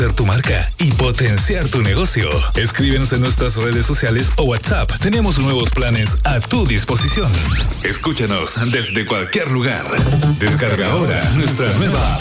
tu marca y potenciar tu negocio. Escríbenos en nuestras redes sociales o WhatsApp. Tenemos nuevos planes a tu disposición. Escúchanos desde cualquier lugar. Descarga ahora nuestra nueva